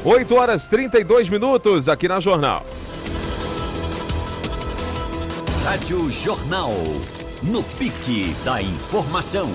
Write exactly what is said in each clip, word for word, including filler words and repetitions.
oito horas e trinta e dois minutos aqui na Jornal. Rádio Jornal, no pique da informação.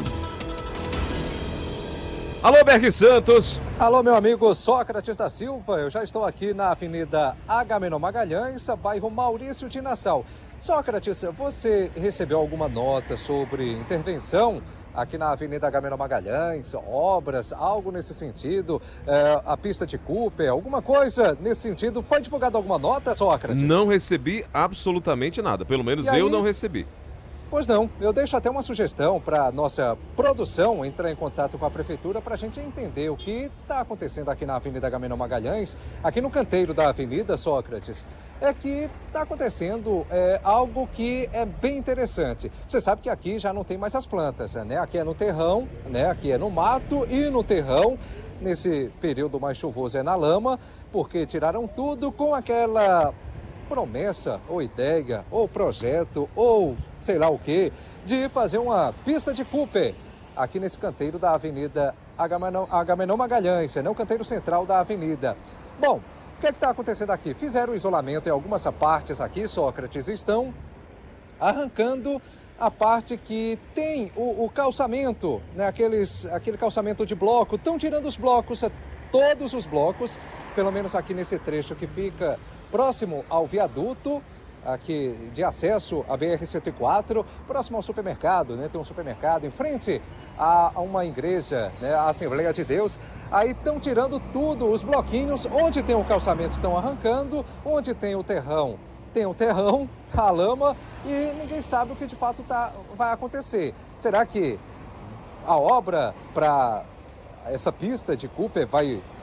Alô, Berg Santos. Alô, meu amigo Sócrates da Silva. Eu já estou aqui na Avenida Agamenon Magalhães, bairro Maurício de Nassau. Sócrates, você recebeu alguma nota sobre intervenção aqui na Avenida Agamenon Magalhães, obras, algo nesse sentido, é, a pista de Cooper, alguma coisa nesse sentido? Foi divulgada alguma nota, Sócrates? Não recebi absolutamente nada, pelo menos E aí? eu não recebi. Pois não, eu deixo até uma sugestão para a nossa produção entrar em contato com a prefeitura para a gente entender o que está acontecendo aqui na Avenida Agamenon Magalhães, aqui no canteiro da Avenida Sócrates. É que está acontecendo é, algo que é bem interessante. Você sabe que aqui já não tem mais as plantas, né? Aqui é no terrão, né? Aqui é no mato e no terrão. Nesse período mais chuvoso é na lama, porque tiraram tudo com aquela promessa, ou ideia, ou projeto, ou sei lá o que, de fazer uma pista de Cooper aqui nesse canteiro da Avenida Agamenon, Agamenon Magalhães, não o canteiro central da avenida. Bom, o que é que está acontecendo aqui? Fizeram isolamento em algumas partes aqui, Sócrates, estão arrancando a parte que tem o, o calçamento, né? Aqueles, aquele calçamento de bloco, estão tirando os blocos, todos os blocos, pelo menos aqui nesse trecho que fica próximo ao viaduto, aqui de acesso à B R cento e quatro, próximo ao supermercado, né? Tem um supermercado em frente a, a uma igreja, né? A Assembleia de Deus. Aí estão tirando tudo, os bloquinhos, onde tem o calçamento estão arrancando, onde tem o terrão, tem o terrão, tá a lama e ninguém sabe o que de fato tá, vai acontecer. Será que a obra para essa pista de Cooper vai